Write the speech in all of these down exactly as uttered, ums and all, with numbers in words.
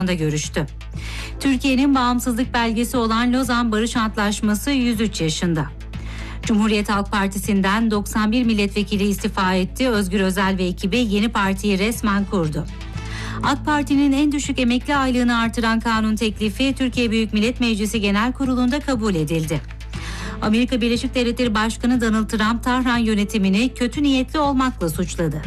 da görüştü. Türkiye'nin bağımsızlık belgesi olan Lozan Barış Antlaşması yüz üç yaşında. Cumhuriyet Halk Partisi'nden doksan bir milletvekili istifa etti. Özgür Özel ve ekibi yeni partiyi resmen kurdu. AK Parti'nin en düşük emekli aylığını artıran kanun teklifi Türkiye Büyük Millet Meclisi Genel Kurulu'nda kabul edildi. Amerika Birleşik Devletleri Başkanı Donald Trump, Tahran yönetimini kötü niyetli olmakla suçladı.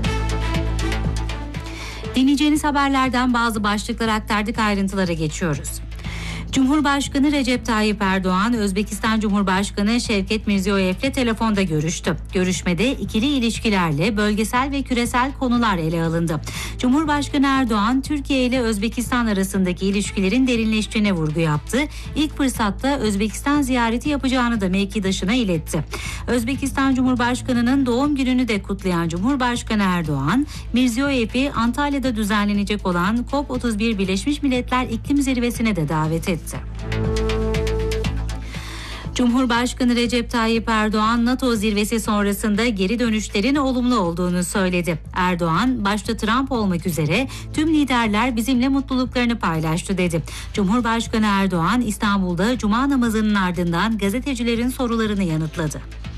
Dinleyeceğiniz haberlerden bazı başlıkları aktardık, ayrıntılara geçiyoruz. Cumhurbaşkanı Recep Tayyip Erdoğan, Özbekistan Cumhurbaşkanı Şevket Mirziyoyev'le telefonda görüştü. Görüşmede ikili ilişkilerle bölgesel ve küresel konular ele alındı. Cumhurbaşkanı Erdoğan, Türkiye ile Özbekistan arasındaki ilişkilerin derinleştiğine vurgu yaptı. İlk fırsatta Özbekistan ziyareti yapacağını da mevkidaşına iletti. Özbekistan Cumhurbaşkanı'nın doğum gününü de kutlayan Cumhurbaşkanı Erdoğan, Mirziyoyev'i Antalya'da düzenlenecek olan COP otuz bir Birleşmiş Milletler İklim Zirvesi'ne de davet etti. Cumhurbaşkanı Recep Tayyip Erdoğan, NATO zirvesi sonrasında geri dönüşlerin olumlu olduğunu söyledi. Erdoğan, başta Trump olmak üzere tüm liderler bizimle mutluluklarını paylaştı dedi. Cumhurbaşkanı Erdoğan, İstanbul'da Cuma namazının ardından gazetecilerin sorularını yanıtladı.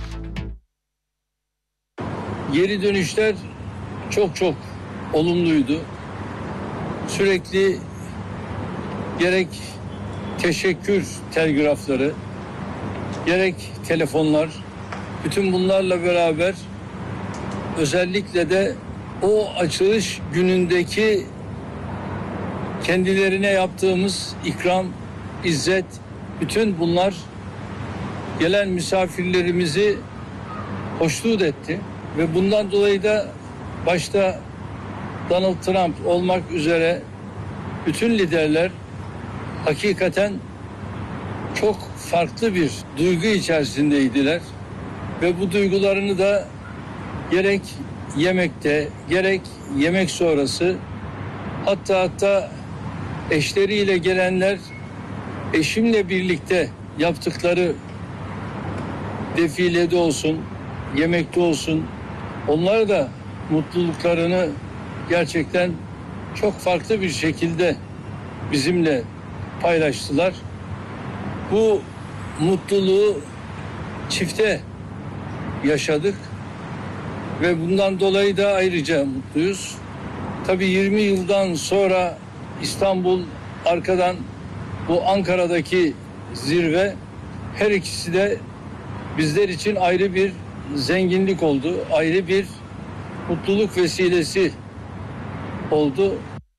Geri dönüşler çok çok olumluydu. Sürekli gerek teşekkür telgrafları, gerek telefonlar, bütün bunlarla beraber özellikle de o açılış günündeki kendilerine yaptığımız ikram, izzet, bütün bunlar gelen misafirlerimizi hoşnut etti ve bundan dolayı da başta Donald Trump olmak üzere bütün liderler hakikaten çok farklı bir duygu içerisindeydiler ve bu duygularını da gerek yemekte, gerek yemek sonrası, hatta hatta eşleriyle gelenler eşimle birlikte yaptıkları defilede olsun, yemekte olsun, onlar da mutluluklarını gerçekten çok farklı bir şekilde bizimle paylaştılar. Bu mutluluğu çifte yaşadık ve bundan dolayı da ayrıca mutluyuz. Tabii yirmi yıldan sonra İstanbul, arkadan bu Ankara'daki zirve, her ikisi de bizler için ayrı bir zenginlik oldu, ayrı bir mutluluk vesilesi oldu.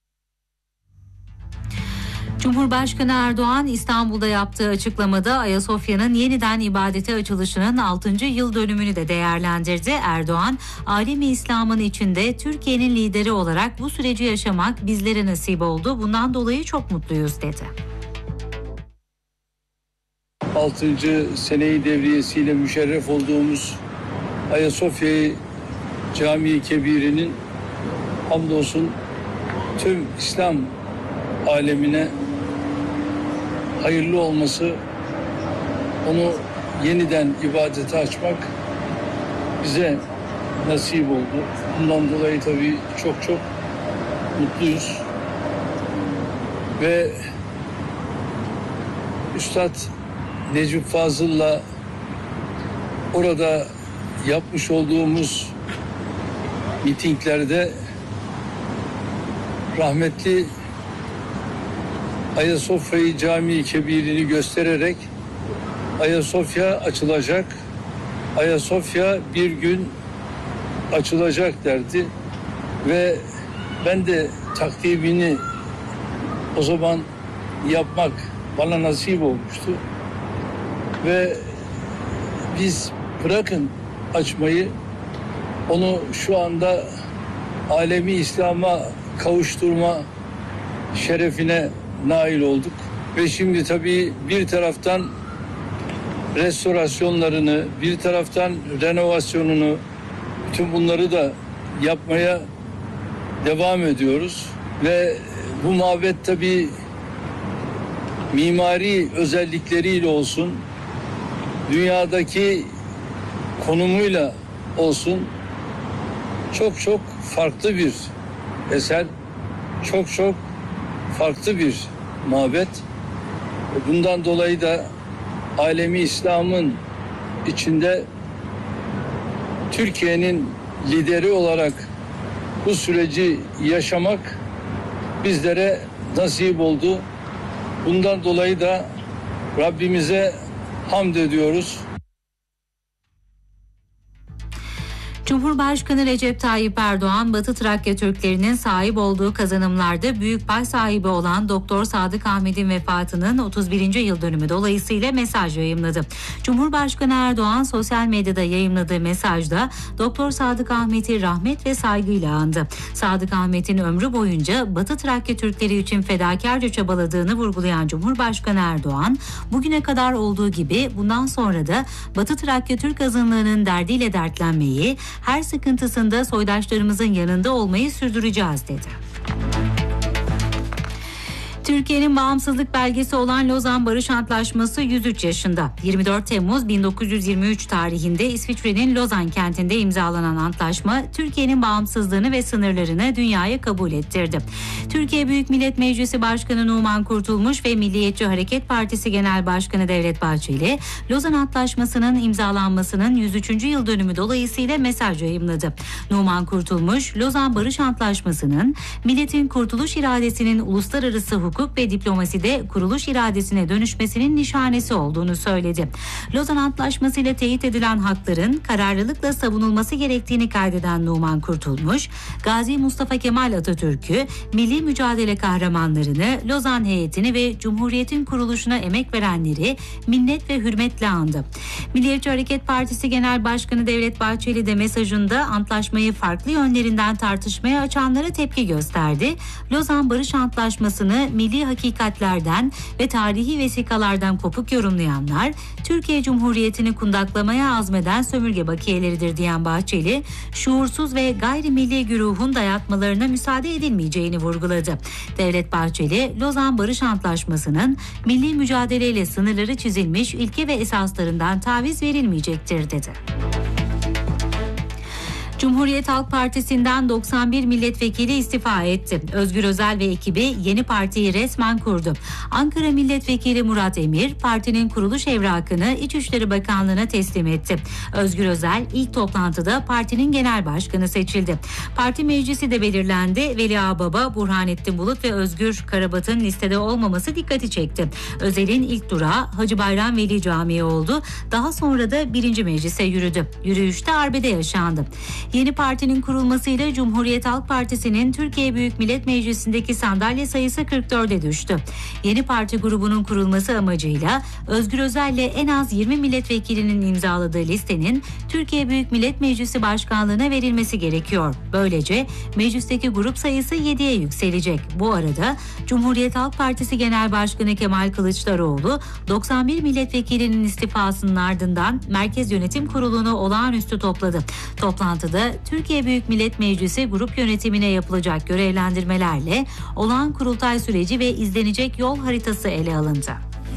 Cumhurbaşkanı Erdoğan, İstanbul'da yaptığı açıklamada Ayasofya'nın yeniden ibadete açılışının altıncı yıl dönümünü de değerlendirdi. Erdoğan, alemi İslam'ın içinde Türkiye'nin lideri olarak bu süreci yaşamak bizlere nasip oldu. Bundan dolayı çok mutluyuz dedi. altıncı seneyi devriyesiyle müşerref olduğumuz Ayasofya Camii Kebiri'nin hamdolsun tüm İslam alemine hayırlı olması, onu yeniden ibadete açmak bize nasip oldu. Bundan dolayı tabii çok çok mutluyuz. Ve Üstad Necip Fazıl'la orada yapmış olduğumuz mitinglerde rahmetli Ayasofya Camii Kebiri'ni göstererek Ayasofya açılacak, Ayasofya bir gün açılacak derdi ve ben de takdimini o zaman yapmak bana nasip olmuştu ve biz bırakın açmayı, onu şu anda alemi İslam'a kavuşturma şerefine nail olduk ve şimdi tabii bir taraftan restorasyonlarını, bir taraftan renovasyonunu, bütün bunları da yapmaya devam ediyoruz ve bu mabet tabii mimari özellikleriyle olsun, dünyadaki konumuyla olsun çok çok farklı bir eser, çok çok farklı bir mabet. Bundan dolayı da alemi İslam'ın içinde Türkiye'nin lideri olarak bu süreci yaşamak bizlere nasip oldu. Bundan dolayı da Rabbimize hamd ediyoruz. Cumhurbaşkanı Recep Tayyip Erdoğan, Batı Trakya Türklerinin sahip olduğu kazanımlarda büyük pay sahibi olan Doktor Sadık Ahmet'in vefatının otuz birinci yıl dönümü dolayısıyla mesaj yayımladı. Cumhurbaşkanı Erdoğan sosyal medyada yayımladığı mesajda Doktor Sadık Ahmet'i rahmet ve saygıyla andı. Sadık Ahmet'in ömrü boyunca Batı Trakya Türkleri için fedakarca çabaladığını vurgulayan Cumhurbaşkanı Erdoğan, bugüne kadar olduğu gibi bundan sonra da Batı Trakya Türk azınlığının derdiyle dertlenmeyi, her sıkıntısında soydaşlarımızın yanında olmayı sürdüreceğiz dedi. Türkiye'nin bağımsızlık belgesi olan Lozan Barış Antlaşması yüz üç yaşında. yirmi dört Temmuz bin dokuz yüz yirmi üç tarihinde İsviçre'nin Lozan kentinde imzalanan antlaşma, Türkiye'nin bağımsızlığını ve sınırlarını dünyaya kabul ettirdi. Türkiye Büyük Millet Meclisi Başkanı Numan Kurtulmuş ve Milliyetçi Hareket Partisi Genel Başkanı Devlet Bahçeli, Lozan Antlaşması'nın imzalanmasının yüz üçüncü yıl dönümü dolayısıyla mesaj yayımladı. Numan Kurtulmuş, Lozan Barış Antlaşması'nın milletin kurtuluş iradesinin uluslararası hukuk hukuk ve diplomaside kuruluş iradesine dönüşmesinin nişanesi olduğunu söyledi. Lozan Antlaşması ile teyit edilen hakların kararlılıkla savunulması gerektiğini kaydeden Numan Kurtulmuş, Gazi Mustafa Kemal Atatürk'ü, milli mücadele kahramanlarını, Lozan heyetini ve Cumhuriyet'in kuruluşuna emek verenleri minnet ve hürmetle andı. Milliyetçi Hareket Partisi Genel Başkanı Devlet Bahçeli de mesajında antlaşmayı farklı yönlerinden tartışmaya açanlara tepki gösterdi. Lozan Barış Antlaşması'nı milli hakikatlerden ve tarihi vesikalardan kopuk yorumlayanlar, Türkiye Cumhuriyeti'ni kundaklamaya azmeden sömürge bakiyeleridir diyen Bahçeli, şuursuz ve gayrimilli güruhun dayatmalarına müsaade edilmeyeceğini vurguladı. Devlet Bahçeli, Lozan Barış Antlaşması'nın milli mücadeleyle sınırları çizilmiş ilke ve esaslarından taviz verilmeyecektir dedi. Cumhuriyet Halk Partisi'nden doksan bir milletvekili istifa etti. Özgür Özel ve ekibi yeni partiyi resmen kurdu. Ankara Milletvekili Murat Emir, partinin kuruluş evrakını İçişleri Bakanlığı'na teslim etti. Özgür Özel ilk toplantıda partinin genel başkanı seçildi. Parti meclisi de belirlendi. Veli Ağbaba, Burhanettin Bulut ve Özgür Karabat'ın listede olmaması dikkati çekti. Özel'in ilk durağı Hacı Bayram Veli Camii oldu. Daha sonra da birinci meclise yürüdü. Yürüyüşte arbede yaşandı. Yeni partinin kurulmasıyla Cumhuriyet Halk Partisi'nin Türkiye Büyük Millet Meclisi'ndeki sandalye sayısı kırk dörde düştü. Yeni parti grubunun kurulması amacıyla Özgür Özel'le en az yirmi milletvekilinin imzaladığı listenin Türkiye Büyük Millet Meclisi Başkanlığı'na verilmesi gerekiyor. Böylece meclisteki grup sayısı yediye yükselecek. Bu arada Cumhuriyet Halk Partisi Genel Başkanı Kemal Kılıçdaroğlu doksan bir milletvekilinin istifasının ardından Merkez Yönetim Kurulu'nu olağanüstü topladı. Toplantıda Türkiye Büyük Millet Meclisi grup yönetimine yapılacak görevlendirmelerle olağan kurultay süreci ve izlenecek yol haritası ele alındı.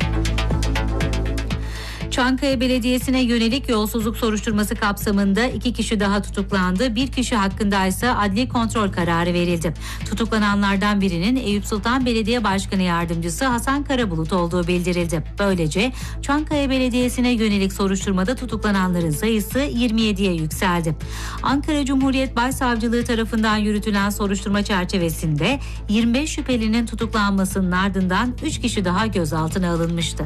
Çankaya Belediyesi'ne yönelik yolsuzluk soruşturması kapsamında iki kişi daha tutuklandı. Bir kişi hakkında ise adli kontrol kararı verildi. Tutuklananlardan birinin Eyüp Sultan Belediye Başkanı Yardımcısı Hasan Karabulut olduğu bildirildi. Böylece Çankaya Belediyesi'ne yönelik soruşturmada tutuklananların sayısı yirmi yediye yükseldi. Ankara Cumhuriyet Başsavcılığı tarafından yürütülen soruşturma çerçevesinde yirmi beş şüphelinin tutuklanmasının ardından üç kişi daha gözaltına alınmıştı.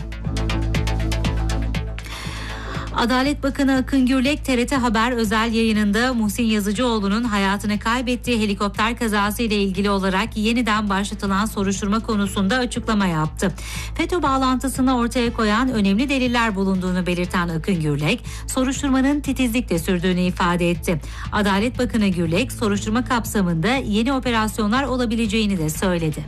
Adalet Bakanı Akın Gürlek T R T Haber özel yayınında Muhsin Yazıcıoğlu'nun hayatını kaybettiği helikopter kazası ile ilgili olarak yeniden başlatılan soruşturma konusunda açıklama yaptı. FETÖ bağlantısını ortaya koyan önemli deliller bulunduğunu belirten Akın Gürlek, soruşturmanın titizlikle sürdüğünü ifade etti. Adalet Bakanı Gürlek, soruşturma kapsamında yeni operasyonlar olabileceğini de söyledi.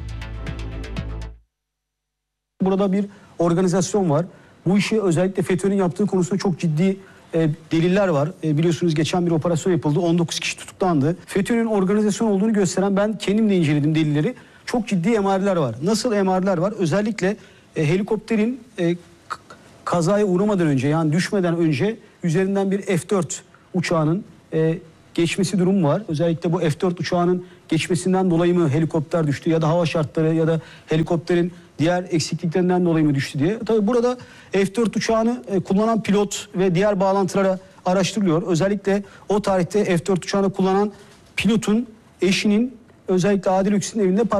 Burada bir organizasyon var. Bu işi özellikle FETÖ'nün yaptığı konusunda çok ciddi e, deliller var. E, biliyorsunuz geçen bir operasyon yapıldı. on dokuz kişi tutuklandı. FETÖ'nün organizasyon olduğunu gösteren, ben kendim de inceledim delilleri. Çok ciddi emareler var. Nasıl emareler var? Özellikle e, helikopterin e, kazaya uğramadan önce, yani düşmeden önce üzerinden bir F dört uçağının e, geçmesi durumu var. Özellikle bu F dört uçağının geçmesinden dolayı mı helikopter düştü ya da hava şartları ya da helikopterin diğer eksikliklerinden dolayı mı düştü diye. Tabii burada F dört uçağını e, kullanan pilot ve diğer bağlantılara araştırılıyor. Özellikle o tarihte F dört uçağını kullanan pilotun eşinin özellikle Adil Öksüz'ün evinde